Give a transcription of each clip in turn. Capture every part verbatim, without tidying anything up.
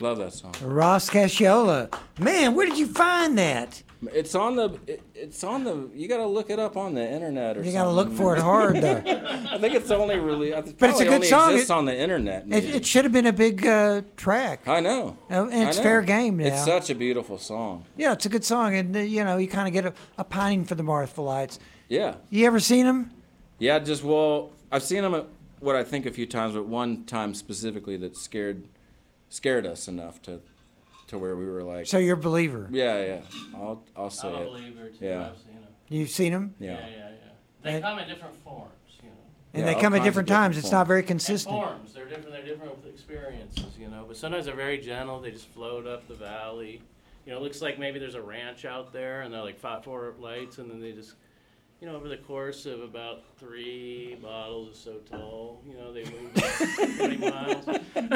Love that song. Ross Casciola. Man, where did you find that? It's on the. It, it's on the. You got to look it up on the internet or You something. got to look for it hard, though. I think it's only really. But it's a good only song. Exists It- on the internet. It, maybe. it should have been a big uh, track. I know. Uh, and it's I know. fair game now. It's such a beautiful song. Yeah, it's a good song, and uh, you know, you kind of get a, a pining for the Marthalites. Yeah. You ever seen them? Yeah. Just well, I've seen them at what I think a few times, but one time specifically that scared scared us enough to to where we were like. So you're a believer. Yeah, yeah. I'll I'll say I'm a it. believer too. Yeah. I've seen them. You've seen them, Yeah. Yeah, yeah, yeah. They And- come in different forms, you know. and Yeah, they all come at kinds of different different times. It's not forms. very And consistent. forms. They're different. They're different with experiences, you know. But sometimes they're very gentle. They just float up the valley. You know, it looks like maybe there's a ranch out there, and they're like five, four lights, and then they just, you know, over the course of about three bottles of so tall, you know, they move about twenty miles.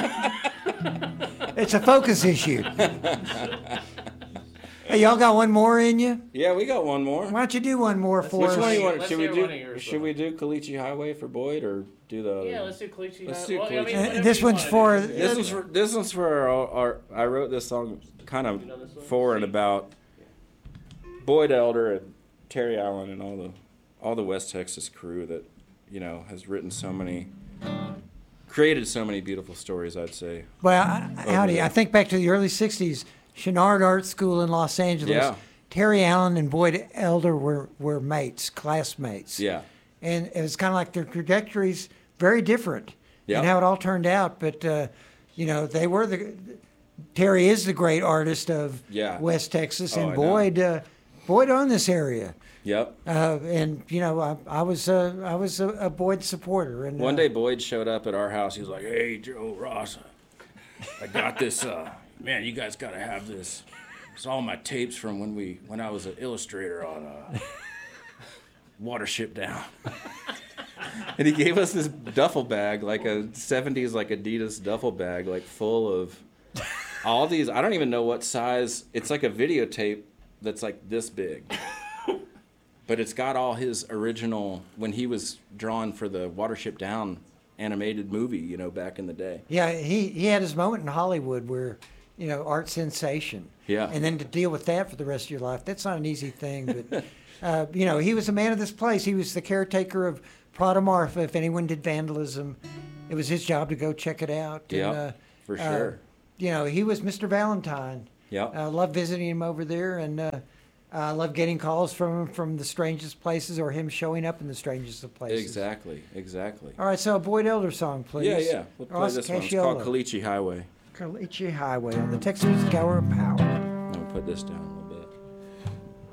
It's a focus issue. Hey, y'all got one more in you? Yeah, we got one more. Why don't you do one more for Which us? one do you want? Let's Should we hear one of do? yours, Should we do Caliche Highway for Boyd or do the? Other Yeah, one? let's do Caliche. Let's High- do well, I mean, Caliche. Uh, whatever this you one's wanna for- do. This one's for this one's for our, our. I wrote this song kind of You know this one? for and about Boyd Elder and Terry Allen and all the all the West Texas crew that you know has written so many, created so many beautiful stories. I'd say. Well, I, Over howdy. there. I think back to the early sixties, Chenard Art School in Los Angeles. Yeah. Terry Allen and Boyd Elder were, were mates, classmates. Yeah. And it was kind of like their trajectories very different Yeah. and how it all turned out. But, uh, you know, they were the, Terry is the great artist of Yeah. West Texas, Oh, and I know. Boyd, uh, Boyd owned this area. Yep. Uh, and, you know, I, I was, uh, I was a, a Boyd supporter. And One uh, day Boyd showed up at our house. He was like, "Hey, Joe Ross, I got this. Uh, man, you guys got to have this. It's all my tapes from when we when I was an illustrator on uh, Watership Down." And he gave us this duffel bag, like a seventies like Adidas duffel bag, like full of all these. I don't even know what size. It's like a videotape that's like this big. But it's got all his original, when he was drawn for the Watership Down animated movie, you know, back in the day. Yeah, he, he had his moment in Hollywood where, you know, art sensation. Yeah. And then to deal with that for the rest of your life, that's not an easy thing. But, uh, you know, he was a man of this place. He was the caretaker of Prada Marfa. If anyone did vandalism, it was his job to go check it out. Yeah, and, uh, for uh, sure. you know, he was Mister Valentine. Yeah. I uh, loved visiting him over there, and uh, I loved getting calls from him from the strangest places or him showing up in the strangest of places. Exactly, exactly. All right, so a Boyd Elder song, please. Yeah, yeah. We'll play Ross this one. It's called Casciola. Caliche Highway. Caliche Highway on the Texas Tower of Power. I'm going to put this down a little bit.